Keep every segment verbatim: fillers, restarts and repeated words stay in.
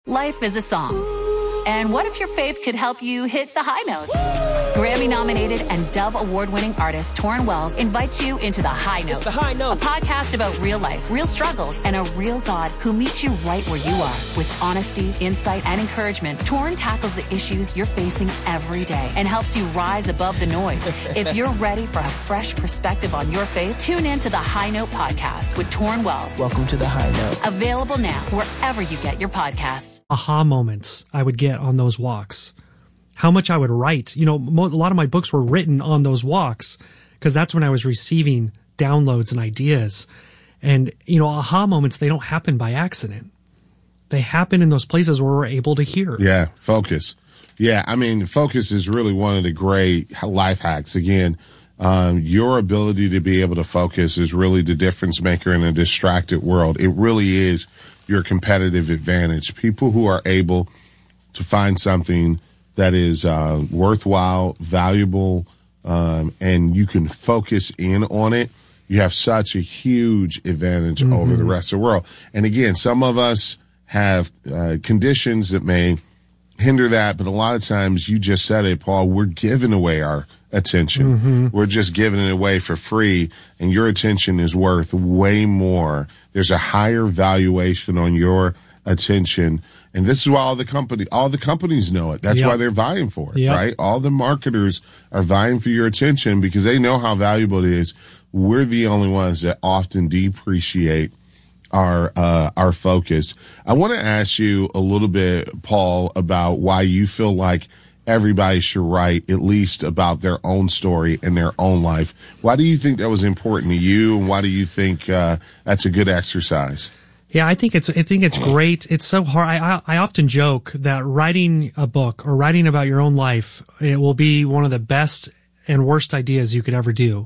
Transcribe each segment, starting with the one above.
Life is a song. And what if your faith could help you hit the high notes? Grammy-nominated and Dove Award-winning artist Torrin Wells invites you into The High Note. It's The High Note. A podcast about real life, real struggles, and a real God who meets you right where you are. With honesty, insight, and encouragement, Torrin tackles the issues you're facing every day and helps you rise above the noise. If you're ready for a fresh perspective on your faith, tune in to The High Note podcast with Torrin Wells. Welcome to The High Note. Available now wherever you get your podcasts. Aha moments I would get on those walks. How much I would write. You know, mo- a lot of my books were written on those walks because that's when I was receiving downloads and ideas. And, you know, aha moments, they don't happen by accident. They happen in those places where we're able to hear. Yeah, focus. Yeah, I mean, focus is really one of the great life hacks. Again, um, your ability to be able to focus is really the difference maker in a distracted world. It really is your competitive advantage. People who are able to find something that is uh, worthwhile, valuable, um, and you can focus in on it, you have such a huge advantage mm-hmm. over the rest of the world. And again, some of us have uh, conditions that may hinder that, but a lot of times, you just said it, Paul, we're giving away our attention. Mm-hmm. We're just giving it away for free, and your attention is worth way more. There's a higher valuation on your attention. And this is why all the company, all the companies know it. That's yep. why they're vying for it, yep. right? All the marketers are vying for your attention because they know how valuable it is. We're the only ones that often depreciate our uh, our focus. I want to ask you a little bit, Paul, about why you feel like everybody should write at least about their own story and their own life. Why do you think that was important to you, and why do you think uh, that's a good exercise? Yeah, I think it's I think it's great. It's so hard. I I often joke that writing a book or writing about your own life, it will be one of the best and worst ideas you could ever do.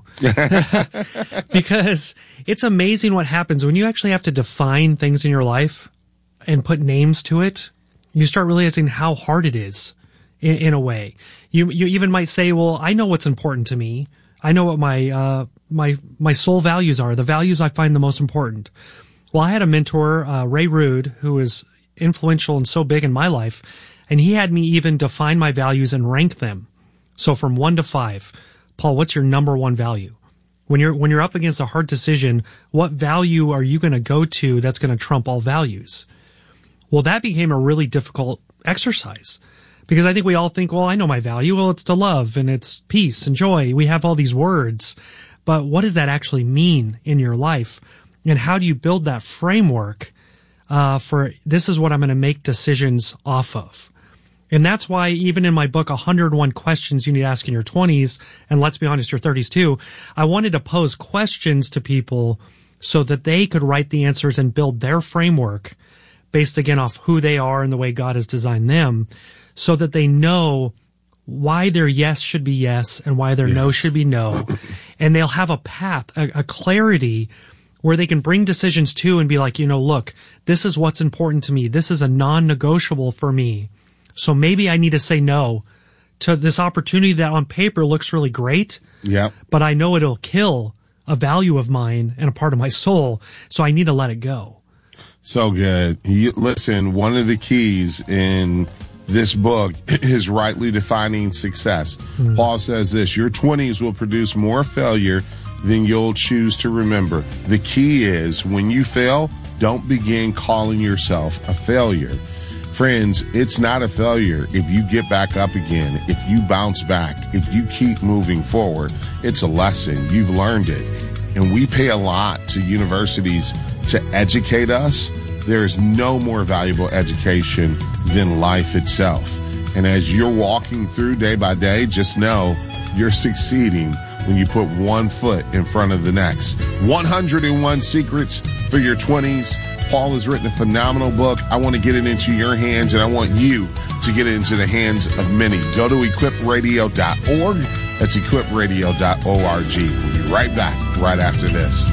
Because it's amazing what happens when you actually have to define things in your life and put names to it. You start realizing how hard it is in, in a way. You you even might say, well, I know what's important to me. I know what my uh my my soul values are, the values I find the most important. Well, I had a mentor, uh, Ray Rood, who was influential and so big in my life, and he had me even define my values and rank them. So from one to five, Paul, what's your number one value? When you're, when you're up against a hard decision, what value are you going to go to that's going to trump all values? Well, that became a really difficult exercise because I think we all think, well, I know my value. Well, it's to love and it's peace and joy. We have all these words, but what does that actually mean in your life? And how do you build that framework uh, for this is what I'm going to make decisions off of? And that's why even in my book, one hundred one Questions You Need to Ask in Your twenties, and let's be honest, your thirties too, I wanted to pose questions to people so that they could write the answers and build their framework based, again, off who they are and the way God has designed them so that they know why their yes should be yes and why their yes. no should be no. And they'll have a path, a, a clarity where they can bring decisions to and be like, you know, look, this is what's important to me. This is a non-negotiable for me. So maybe I need to say no to this opportunity that on paper looks really great. Yeah. But I know it'll kill a value of mine and a part of my soul. So I need to let it go. So good. You, listen, one of the keys in this book is rightly defining success. Mm. Paul says this, your twenties will produce more failure than you'll choose to remember. The key is when you fail, don't begin calling yourself a failure. Friends, it's not a failure if you get back up again, if you bounce back, if you keep moving forward. It's a lesson. You've learned it. And we pay a lot to universities to educate us. There is no more valuable education than life itself. And as you're walking through day by day, just know you're succeeding when you put one foot in front of the next. one hundred one Secrets for Your twenties. Paul has written a phenomenal book. I want to get it into your hands, and I want you to get it into the hands of many. Go to equip radio dot org. That's equip radio dot org. We'll be right back right after this.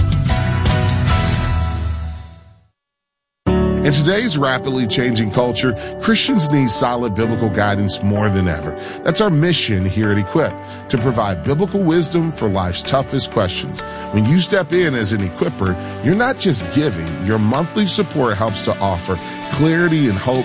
In today's rapidly changing culture, Christians need solid biblical guidance more than ever. That's our mission here at Equip, to provide biblical wisdom for life's toughest questions. When you step in as an equipper, you're not just giving. Your monthly support helps to offer clarity and hope